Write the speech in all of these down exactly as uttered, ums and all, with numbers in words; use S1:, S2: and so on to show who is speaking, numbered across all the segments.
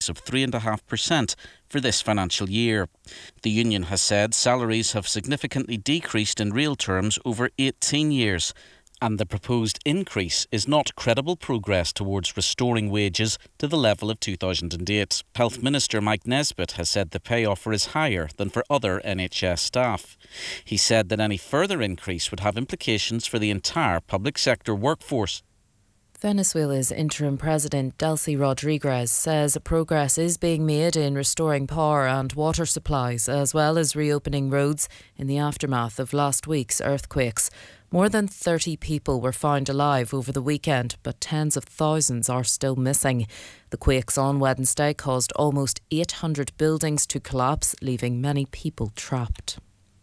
S1: increase of three point five percent for this financial year. The union has said salaries have significantly decreased in real terms over eighteen years, and the proposed increase is not credible progress towards restoring wages to the level of two thousand eight. Health Minister Mike Nesbitt has said the pay offer is higher than for other N H S staff. He said that any further increase would have implications for the entire public sector workforce.
S2: Venezuela's interim president, Delcy Rodriguez, says progress is being made in restoring power and water supplies, as well as reopening roads in the aftermath of last week's earthquakes. More than thirty people were found alive over the weekend, but tens of thousands are still missing. The quakes on Wednesday caused almost eight hundred buildings to collapse, leaving many people trapped.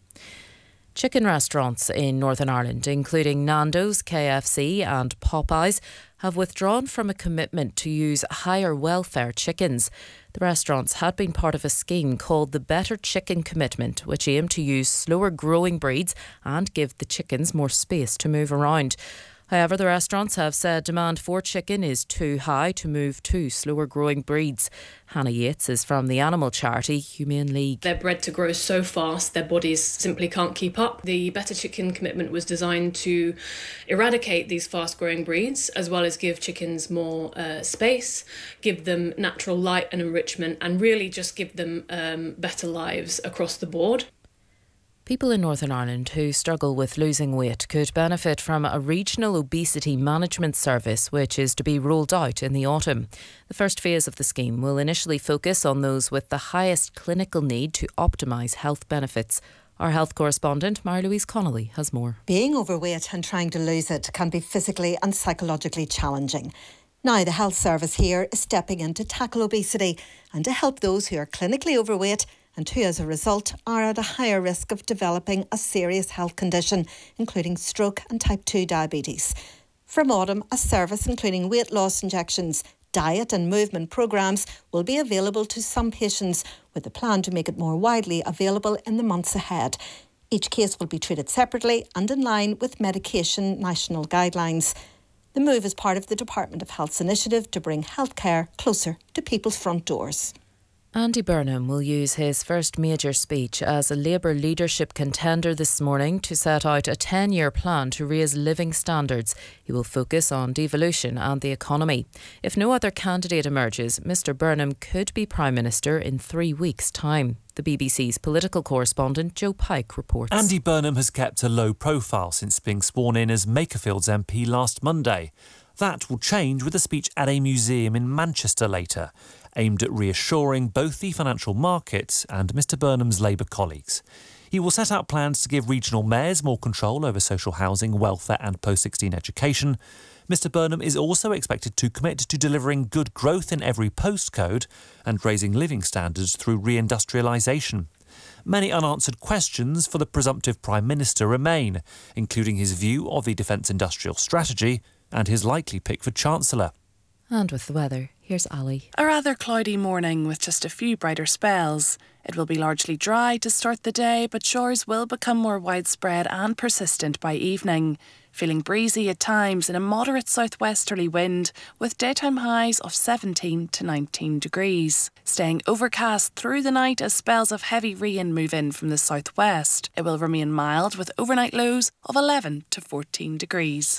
S2: Chicken restaurants in Northern Ireland, including Nando's, K F C and Popeyes, have withdrawn from a commitment to use higher welfare chickens. The restaurants had been part of a scheme called the Better Chicken Commitment, which aimed to use slower growing breeds and give the chickens more space to move around. However, the restaurants have said demand for chicken is too high to move to slower growing breeds. Hannah Yates is from the animal charity Humane League.
S3: They're bred to grow so fast, their bodies simply can't keep up. The Better Chicken Commitment was designed to eradicate these fast growing breeds, as well as give chickens more uh, space, give them natural light and enrichment, and really just give them um, better lives across the board.
S2: People in Northern Ireland who struggle with losing weight could benefit from a regional obesity management service which is to be rolled out in the autumn. The first phase of the scheme will initially focus on those with the highest clinical need to optimise health benefits. Our health correspondent, Mary-Louise Connolly, has more.
S4: Being overweight and trying to lose it can be physically and psychologically challenging. Now the health service here is stepping in to tackle obesity and to help those who are clinically overweight and who as a result are at a higher risk of developing a serious health condition, including stroke and type two diabetes. From autumn, a service including weight loss injections, diet and movement programmes will be available to some patients, with a plan to make it more widely available in the months ahead. Each case will be treated separately and in line with medication national guidelines. The move is part of the Department of Health's initiative to bring healthcare closer to people's front doors.
S2: Andy Burnham will use his first major speech as a Labour leadership contender this morning to set out a ten-year plan to raise living standards. He will focus on devolution and the economy. If no other candidate emerges, Mr Burnham could be Prime Minister in three weeks' time. The B B C's political correspondent Joe Pike reports.
S5: Andy Burnham has kept a low profile since being sworn in as Makerfield's M P last Monday. That will change with a speech at a museum in Manchester later, aimed at reassuring both the financial markets and Mr Burnham's Labour colleagues. He will set out plans to give regional mayors more control over social housing, welfare and post sixteen education. Mr Burnham is also expected to commit to delivering good growth in every postcode and raising living standards through reindustrialisation. Many unanswered questions for the presumptive Prime Minister remain, including his view of the defence industrial strategy and his likely pick for Chancellor.
S2: And with the weather, here's Ali.
S6: A rather cloudy morning with just a few brighter spells. It will be largely dry to start the day, but showers will become more widespread and persistent by evening. Feeling breezy at times and a moderate southwesterly wind with daytime highs of seventeen to nineteen degrees. Staying overcast through the night as spells of heavy rain move in from the southwest. It will remain mild with overnight lows of eleven to fourteen degrees.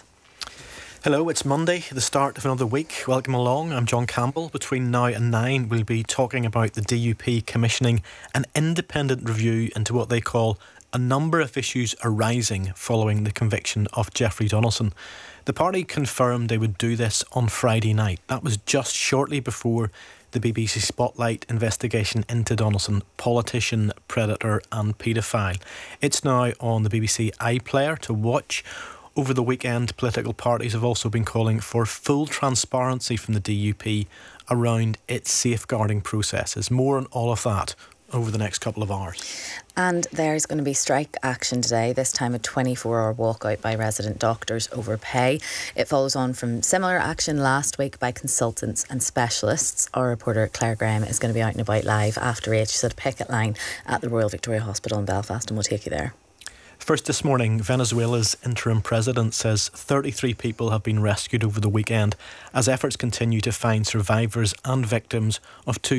S7: Hello, it's Monday, the start of another week. Welcome along, I'm John Campbell. Between now and nine, we'll be talking about the D U P commissioning an independent review into what they call a number of issues arising following the conviction of Jeffrey Donaldson. The party confirmed they would do this on Friday night. That was just shortly before the B B C Spotlight investigation into Donaldson, politician, predator and paedophile. It's now on the B B C iPlayer to watch. Over the weekend, political parties have also been calling for full transparency from the D U P around its safeguarding processes. More on all of that over the next couple of hours.
S8: And there's going to be strike action today, this time a twenty-four hour walkout by resident doctors over pay. It follows on from similar action last week by consultants and specialists. Our reporter Claire Graham is going to be out and about live after eight. She's at a picket line at the Royal Victoria Hospital in Belfast, and we'll take you there.
S7: First this morning, Venezuela's interim president says thirty-three people have been rescued over the weekend as efforts continue to find survivors and victims of two